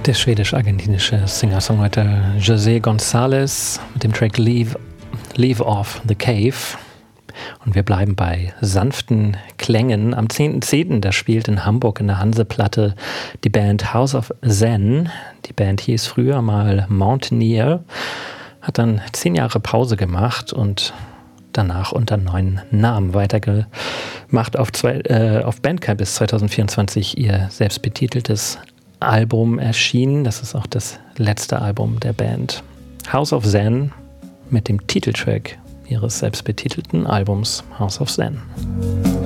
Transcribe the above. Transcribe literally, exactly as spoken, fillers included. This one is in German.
Der schwedisch-argentinische Singer-Songwriter José González mit dem Track Leave, Leave Off the Cave. Und wir bleiben bei sanften Klängen. Am zehnten zehnten da spielt in Hamburg in der Hanseplatte die Band House of Zen. Die Band hieß früher mal Mountaineer, hat dann zehn Jahre Pause gemacht und danach unter neuen Namen weitergemacht. Auf, zwei, äh, auf Bandcamp ist zwanzig vierundzwanzig ihr selbstbetiteltes Album erschienen. Das ist auch das letzte Album der Band. House of Zen mit dem Titeltrack ihres selbstbetitelten Albums House of Zen.